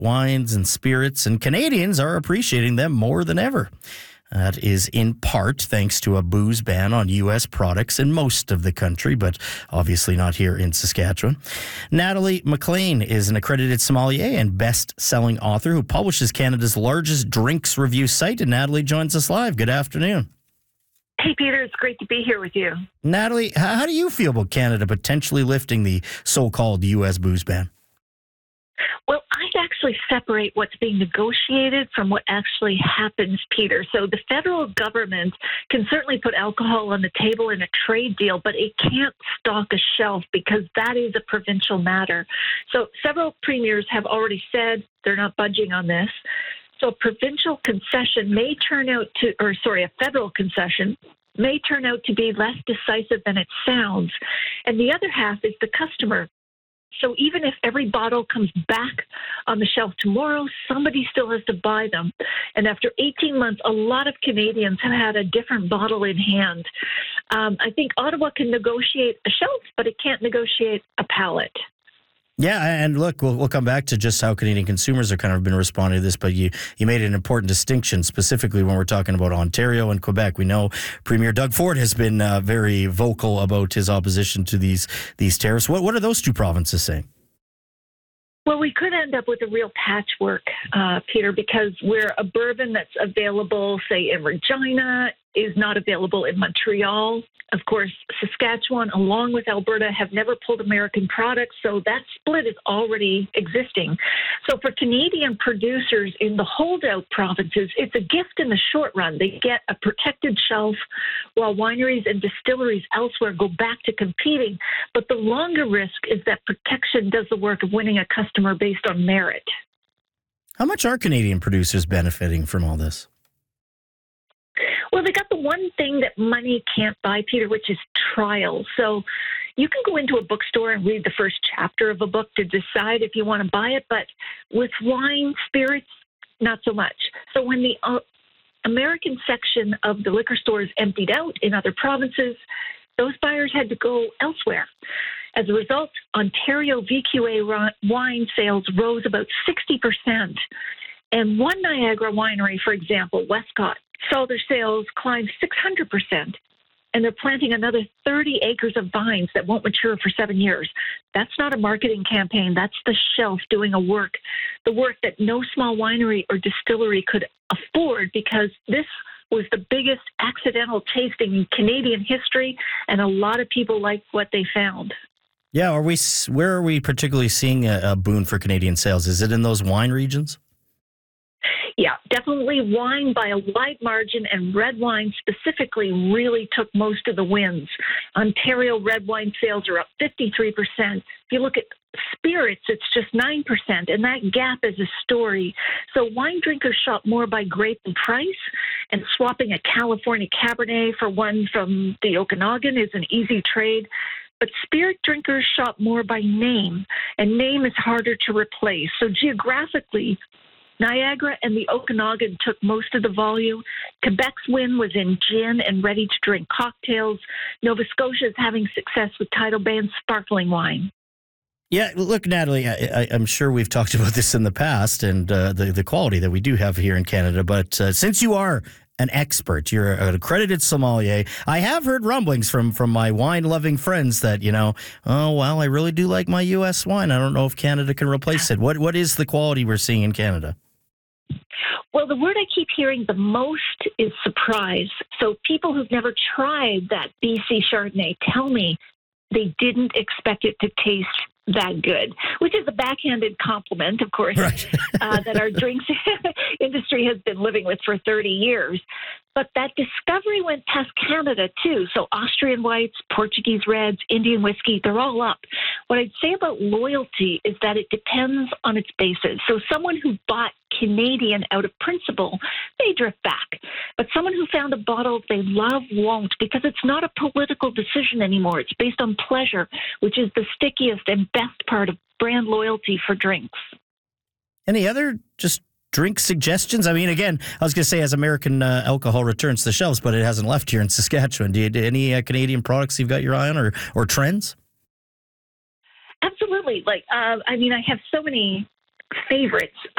wines, and spirits, and Canadians are appreciating them more than ever. That is in part thanks to a booze ban on U.S. products in most of the country, but obviously not here in Saskatchewan. Natalie McLean is an accredited sommelier and best-selling author who publishes Canada's largest drinks review site. And Natalie joins us live. Good afternoon. Hey, Peter, it's great to be here with you. Natalie, how do you feel about Canada potentially lifting the so-called U.S. booze ban? Well, I'd actually separate what's being negotiated from what actually happens, Peter. So the federal government can certainly put alcohol on the table in a trade deal, but it can't stock a shelf because that is a provincial matter. So several premiers have already said they're not budging on this. So a provincial concession may turn out to, a federal concession may turn out to be less decisive than it sounds. And the other half is the customer. So even if every bottle comes back on the shelf tomorrow, somebody still has to buy them. And after 18 months, a lot of Canadians have had a different bottle in hand. I think Ottawa can negotiate a shelf, but it can't negotiate a palate. Yeah, and look, we'll come back to just how Canadian consumers are kind of been responding to this, but you made an important distinction, specifically when we're talking about Ontario and Quebec. We know Premier Doug Ford has been very vocal about his opposition to these tariffs. What are those two provinces saying? Well, we could end up with a real patchwork, Peter, because where a bourbon that's available, say, in Regina is not available in Montreal. Of course, Saskatchewan, along with Alberta, have never pulled American products, so that split is already existing. So for Canadian producers in the holdout provinces, it's a gift in the short run. They get a protected shelf while wineries and distilleries elsewhere go back to competing. But the longer risk is that protection does the work of winning a customer based on merit. How much are Canadian producers benefiting from all this? Well, they got the one thing that money can't buy, Peter, which is trial. So you can go into a bookstore and read the first chapter of a book to decide if you want to buy it. But with wine, spirits, not so much. So when the American section of the liquor stores emptied out in other provinces, those buyers had to go elsewhere. As a result, Ontario VQA wine sales rose about 60%. And one Niagara winery, for example, Westcott, saw their sales climb 600%. And they're planting another 30 acres of vines that won't mature for 7 years. That's not a marketing campaign. That's the shelf doing the work that no small winery or distillery could afford, because this was the biggest accidental tasting in Canadian history, and a lot of people liked what they found. Yeah, where are we particularly seeing a boon for Canadian sales? Is it in those wine regions? Yeah, definitely wine by a wide margin, and red wine specifically really took most of the wins. Ontario red wine sales are up 53%. If you look at spirits, it's just 9%, and that gap is a story. So wine drinkers shop more by grape and price, and swapping a California Cabernet for one from the Okanagan is an easy trade. But spirit drinkers shop more by name, and name is harder to replace. So geographically, Niagara and the Okanagan took most of the volume. Quebec's win was in gin and ready-to-drink cocktails. Nova Scotia is having success with Tidal Bay's sparkling wine. Yeah, look, Natalie, I'm sure we've talked about this in the past and the quality that we do have here in Canada. But since you are an expert, you're an accredited sommelier, I have heard rumblings from my wine-loving friends that, I really do like my U.S. wine. I don't know if Canada can replace it. What is the quality we're seeing in Canada? Well, the word I keep hearing the most is surprise. So people who've never tried that BC Chardonnay tell me they didn't expect it to taste that good, which is a backhanded compliment, of course, right. That our drinks industry has been living with for 30 years. But that discovery went past Canada, too. So Austrian whites, Portuguese reds, Indian whiskey, they're all up. What I'd say about loyalty is that it depends on its basis. So someone who bought Canadian out of principle, they drift back. But someone who found a bottle they love won't, because it's not a political decision anymore. It's based on pleasure, which is the stickiest and best part of brand loyalty for drinks. Any other just drink suggestions? I mean, again, I was going to say as American alcohol returns to the shelves, but it hasn't left here in Saskatchewan. Do you any Canadian products you've got your eye on or trends? Absolutely. I have so many favorites.